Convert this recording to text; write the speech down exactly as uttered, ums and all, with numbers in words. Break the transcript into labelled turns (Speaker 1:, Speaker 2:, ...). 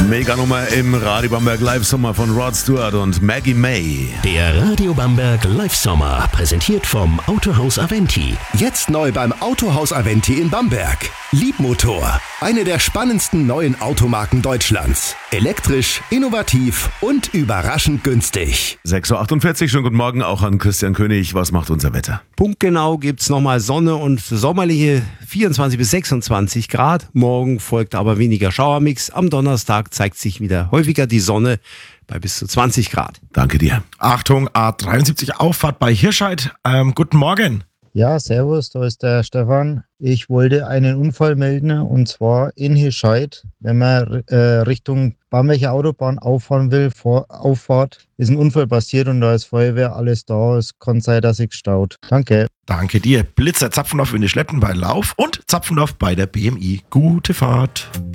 Speaker 1: Mega Nummer im Radio Bamberg Live Sommer von Rod Stewart und Maggie May.
Speaker 2: Der Radio Bamberg Live Sommer, präsentiert vom Autohaus Aventi.
Speaker 3: Jetzt neu beim Autohaus Aventi in Bamberg. Liebmotor, eine der spannendsten neuen Automarken Deutschlands. Elektrisch, innovativ und überraschend günstig.
Speaker 1: sechs Uhr achtundvierzig, schönen guten Morgen auch an Christian König. Was macht unser Wetter?
Speaker 4: Punktgenau gibt's nochmal Sonne und sommerliche vierundzwanzig bis sechsundzwanzig Grad. Morgen folgt aber weniger Schauermix. Am Donnerstag zeigt sich wieder häufiger die Sonne bei bis zu zwanzig Grad.
Speaker 1: Danke dir.
Speaker 5: Achtung, A dreiundsiebzig Auffahrt bei Hirscheid. Ähm, guten Morgen.
Speaker 6: Ja, servus, da ist der Stefan. Ich wollte einen Unfall melden, und zwar in Hirscheid. Wenn man äh, Richtung Bamberger Autobahn auffahren will, vor Auffahrt, ist ein Unfall passiert und da ist Feuerwehr, alles da. Es kann sein, dass sich staut. Danke.
Speaker 5: Danke dir. Blitzer Zapfendorf in die Schleppen bei Lauf und Zapfendorf bei der B M I. Gute Fahrt.